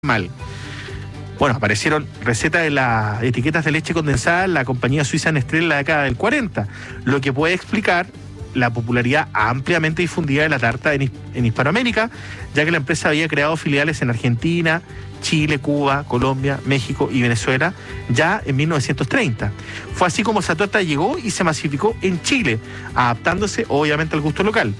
mal. Bueno, aparecieron recetas de las etiquetas de leche condensada en la compañía suiza Nestlé en la década del 40, lo que puede explicar la popularidad ampliamente difundida de la tarta en Hispanoamérica, ya que la empresa había creado filiales en Argentina, Chile, Cuba, Colombia, México y Venezuela ya en 1930. Fue así como esa torta llegó y se masificó en Chile, adaptándose obviamente al gusto local.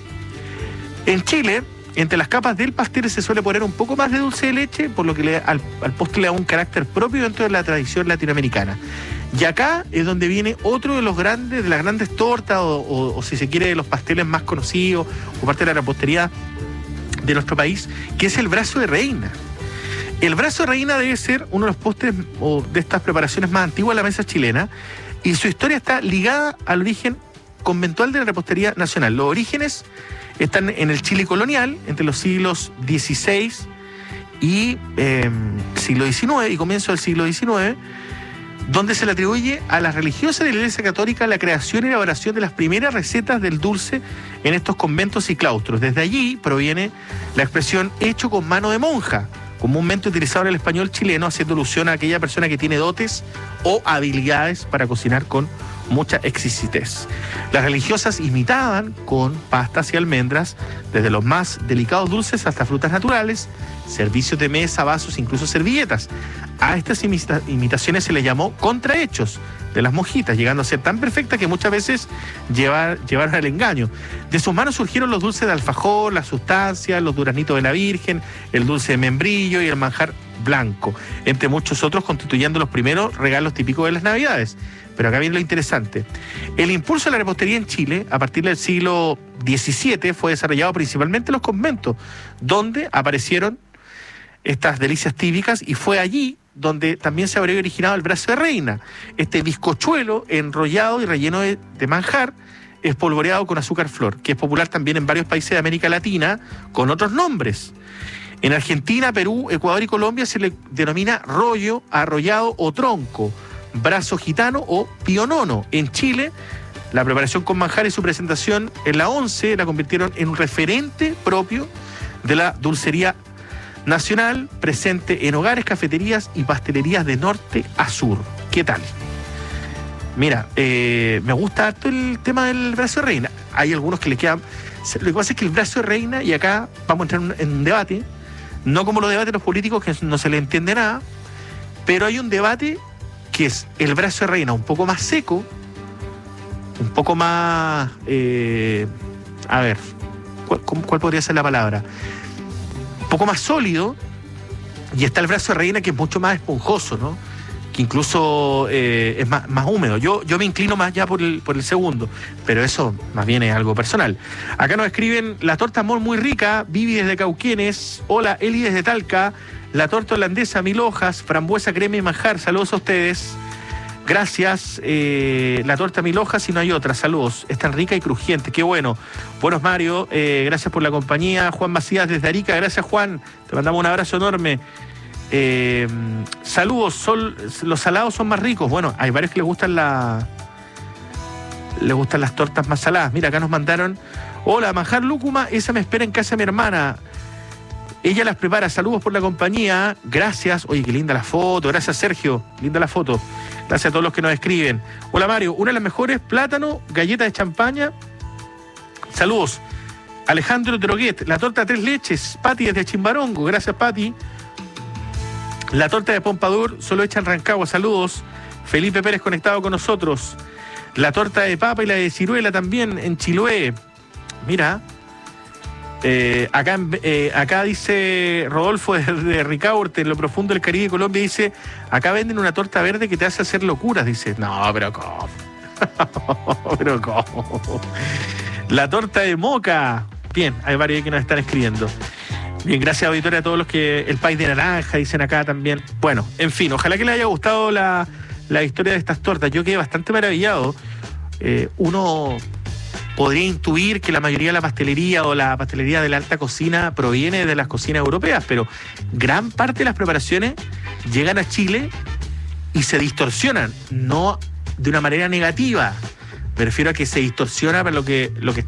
En Chile, entre las capas del pastel se suele poner un poco más de dulce de leche, por lo que al postre le da un carácter propio dentro de la tradición latinoamericana. Y acá es donde viene otro de las grandes tortas, o si se quiere, de los pasteles más conocidos, o parte de la repostería de nuestro país, que es el brazo de reina. El brazo de reina debe ser uno de los postres o de estas preparaciones más antiguas de la mesa chilena, y su historia está ligada al origen conventual de la repostería nacional. Los orígenes están en el Chile colonial, entre los siglos XVI y siglo XIX y comienzo del siglo XIX, donde se le atribuye a las religiosas de la Iglesia Católica la creación y elaboración de las primeras recetas del dulce en estos conventos y claustros. Desde allí proviene la expresión hecho con mano de monja, comúnmente utilizado en el español chileno, haciendo alusión a aquella persona que tiene dotes o habilidades para cocinar con mucha exquisitez. Las religiosas imitaban con pastas y almendras, desde los más delicados dulces hasta frutas naturales, servicios de mesa, vasos, incluso servilletas. A estas imitaciones se les llamó contrahechos de las monjitas, llegando a ser tan perfectas que muchas veces llevaron al engaño. De sus manos surgieron los dulces de alfajor, las sustancias, los duraznitos de la Virgen, el dulce de membrillo y el manjar blanco, entre muchos otros, constituyendo los primeros regalos típicos de las Navidades. Pero acá viene lo interesante. El impulso de la repostería en Chile, a partir del siglo XVII, fue desarrollado principalmente en los conventos, donde aparecieron estas delicias típicas, y fue allí donde también se habría originado el brazo de reina, este bizcochuelo enrollado y relleno de manjar, espolvoreado con azúcar flor, que es popular también en varios países de América Latina con otros nombres. En Argentina, Perú, Ecuador y Colombia se le denomina rollo, arrollado o tronco, brazo gitano o pionono. En Chile, la preparación con manjar y su presentación en la once la convirtieron en un referente propio de la dulcería nacional, presente en hogares, cafeterías y pastelerías de norte a sur. ¿Qué tal? Mira, me gusta harto el tema del brazo de reina. Hay algunos que le quedan... Lo que pasa es que el brazo de reina, y acá vamos a entrar en un debate, no como los debates de los políticos, que no se le entiende nada, pero hay un debate que es el brazo de reina un poco más seco, un poco más... a ver, ¿cuál podría ser la palabra? Un poco más sólido, y está el brazo de reina, que es mucho más esponjoso, ¿no? Que incluso es más húmedo. Yo me inclino más ya por el segundo, pero eso más bien es algo personal. Acá nos escriben: la torta mol muy rica, Vivi desde Cauquenes, hola Eli desde Talca, la torta holandesa 1000 hojas, frambuesa, crema y manjar, saludos a ustedes. Gracias, la torta 1000 hojas y no hay otra, saludos, es tan rica y crujiente, qué bueno. Buenos Mario, gracias por la compañía. Juan Macías desde Arica, gracias Juan, te mandamos un abrazo enorme. Saludos, los salados son más ricos. Bueno, hay varios que les gustan las tortas más saladas. Mira, acá nos mandaron: hola, manjar lúcuma, esa me espera en casa de mi hermana, ella las prepara, saludos por la compañía, gracias. Oye, qué linda la foto, gracias Sergio, linda la foto, gracias a todos los que nos escriben. Hola Mario, una de las mejores, plátano, galleta de champaña, saludos. Alejandro Droguet, la torta 3 leches, Pati desde Chimbarongo, gracias Pati. La torta de Pompadour, solo hecha en Rancagua, saludos. Felipe Pérez conectado con nosotros. La torta de papa y la de ciruela también en Chiloé. Mira, acá dice Rodolfo de Ricaurte, en lo profundo del Caribe de Colombia, dice: acá venden una torta verde que te hace hacer locuras. Dice, no, pero ¿cómo? Pero ¿cómo? La torta de moca. Bien, hay varios que nos están escribiendo. Bien, gracias auditoria a todos los que... El país de naranja dicen acá también. Bueno, en fin, ojalá que les haya gustado la historia de estas tortas. Yo quedé bastante maravillado. Uno podría intuir que la mayoría de la pastelería o la pastelería de la alta cocina proviene de las cocinas europeas, pero gran parte de las preparaciones llegan a Chile y se distorsionan, no de una manera negativa. Me refiero a que se distorsiona para lo que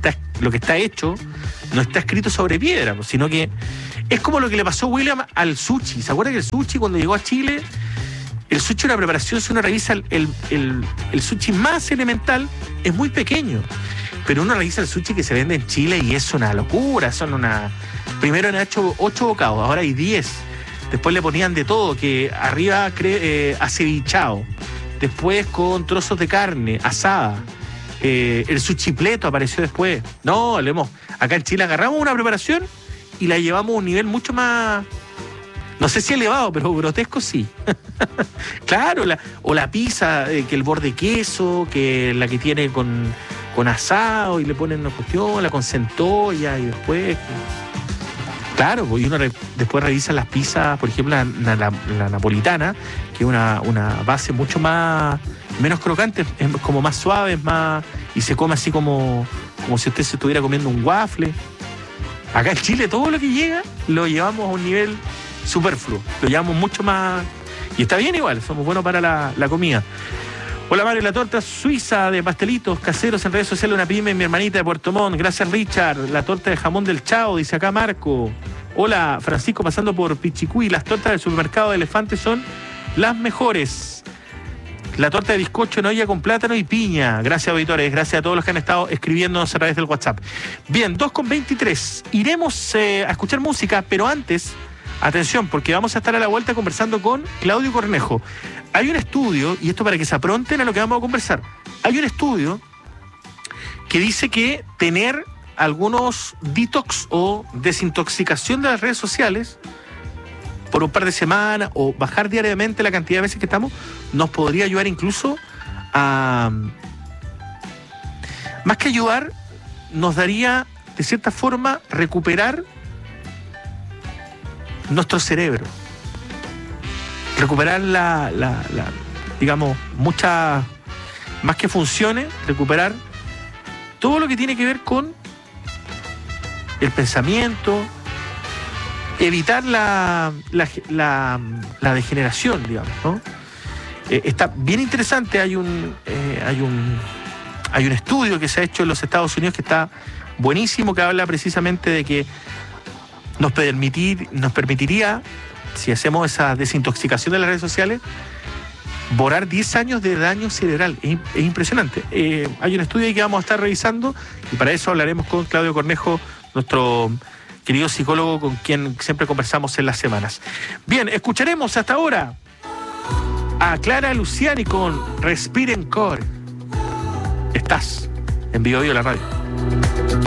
lo que está hecho no está escrito sobre piedra, sino que es como lo que le pasó a William al sushi. ¿Se acuerda que el sushi cuando llegó a Chile, el sushi, una preparación, si uno revisa el sushi más elemental, es muy pequeño? Pero uno revisa el sushi que se vende en Chile y es una locura. Primero han hecho 8 bocados, ahora hay 10. Después le ponían de todo, que arriba acevichado. Después con trozos de carne asada. El suchipleto apareció después. No, acá en Chile agarramos una preparación y la llevamos a un nivel mucho más, no sé si elevado, pero grotesco sí. Claro, o la pizza, que el borde queso, que la que tiene con asado y le ponen una cuestión, la con centolla y después... Claro, y uno después revisa las pizzas, por ejemplo, la napolitana, que es una base mucho menos crocante, es como más suave, y se come así como si usted se estuviera comiendo un waffle. Acá en Chile todo lo que llega lo llevamos a un nivel superfluo, lo llevamos mucho más, y está bien igual, somos buenos para la comida. Hola Mario, la torta suiza de pastelitos caseros en redes sociales, una pyme, mi hermanita de Puerto Montt. Gracias Richard. La torta de jamón del Chao, dice acá Marco. Hola Francisco, pasando por Pichicuy. Las tortas del supermercado de Elefante son las mejores. La torta de bizcocho en olla con plátano y piña. Gracias auditores, gracias a todos los que han estado escribiéndonos a través del WhatsApp. Bien, 2:23. Iremos a escuchar música, pero antes, atención, porque vamos a estar a la vuelta conversando con Claudio Cornejo. Hay un estudio, y esto para que se apronten a lo que vamos a conversar, hay un estudio que dice que tener algunos detox o desintoxicación de las redes sociales por un par de semanas o bajar diariamente la cantidad de veces que estamos, nos podría ayudar incluso a... Más que ayudar, nos daría, de cierta forma, recuperar nuestro cerebro. Recuperar digamos, muchas, más que funciones, recuperar todo lo que tiene que ver con el pensamiento, evitar la degeneración, digamos, ¿no? Está bien interesante, hay un estudio que se ha hecho en los Estados Unidos que está buenísimo, que habla precisamente de que nos permitiría, si hacemos esa desintoxicación de las redes sociales, borrar 10 años de daño cerebral. Es impresionante. Hay un estudio ahí que vamos a estar revisando y para eso hablaremos con Claudio Cornejo, nuestro querido psicólogo con quien siempre conversamos en las semanas. Bien, escucharemos hasta ahora a Clara Luciani con Respiren Core. Estás en Bio Bio la radio.